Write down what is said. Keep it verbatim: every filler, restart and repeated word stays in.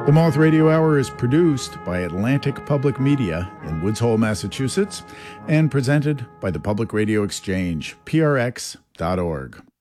The Moth Radio Hour is produced by Atlantic Public Media in Woods Hole, Massachusetts, and presented by the Public Radio Exchange, P R X dot org.